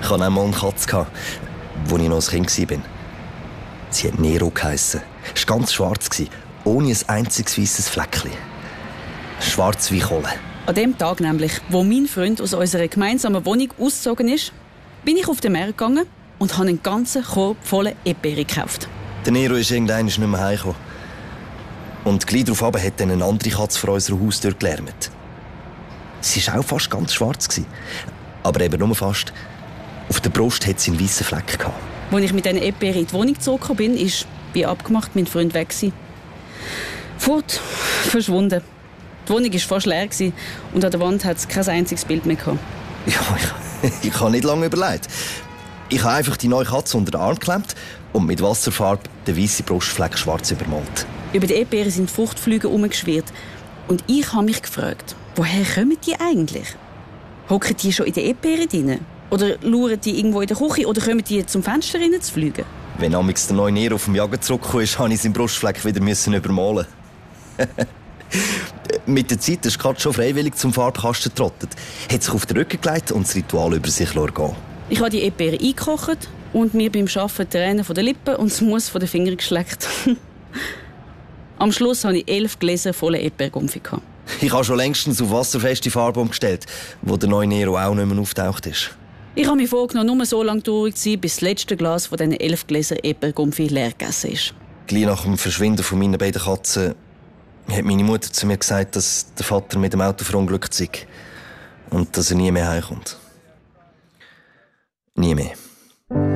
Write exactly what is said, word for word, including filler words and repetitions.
Ich hatte einmal eine Katze, als ich noch ein Kind war. Sie hat Nero geheissen. Sie war ganz schwarz, ohne ein einziges weisses Fleckchen. Schwarz wie Kohle. An dem Tag nämlich, wo mein Freund aus unserer gemeinsamen Wohnung ausgezogen ist, bin ich auf den Markt gegangen und habe einen ganzen Korb voller Erdbeeren gekauft. Der Nero ist irgendwann nicht mehr heimgekommen. Und gleich darauf hat dann eine andere Katze vor unserer Haustür gelärmt. Sie war auch fast ganz schwarz. Aber eben nur fast. Auf der Brust hatte sie einen weißen Fleck. Als ich mit diesen Erdbeeren in die Wohnung zurückgekommen bin, ist, wie abgemacht, mein Freund weg gewesen. Fort, verschwunden. Die Wohnung war fast leer und an der Wand hat es kein einziges Bild mehr gehabt. Ja, ich, ich habe nicht lange überlegt. Ich habe einfach die neue Katze unter den Arm geklemmt und mit Wasserfarbe den weißen Brustfleck schwarz übermalt. Über die Erdbeeren sind Fruchtflüge herumgeschwirrt. Und ich habe mich gefragt, woher kommen die eigentlich? Hocken die schon in den Erdbeeren drin? Oder lauern die irgendwo in der Küche? Oder kommen die zum Fenster rein zu fliegen? Wenn amigs der neue Nero vom Jagen zurückgekommen ist, musste ich seinen Brustfleck wieder übermalen. Mit der Zeit ist die Katze schon freiwillig zum Farbkasten getrottet, hat sich auf den Rücken gelegt und das Ritual über sich gehen. Ich habe die Erdbeeren eingekocht und mir beim Arbeiten Tränen von den Lippen und das Mus von den Fingern geschleckt. Am Schluss hatte ich elf Gläser voller Erdbeergumpfi. Ich habe schon längstens auf wasserfeste Farbe umgestellt, wo der neue Nero auch nicht mehr auftaucht ist. Ich habe mir vorgenommen, nur so lange traurig zu sein, bis das letzte Glas von diesen elf Gläsern Erdbeergumpfi leer gegessen ist. Gleich nach dem Verschwinden von meinen beiden Katzen hat meine Mutter zu mir gesagt, dass der Vater mit dem Auto verunglückt sei und dass er nie mehr heimkommt. Nie mehr.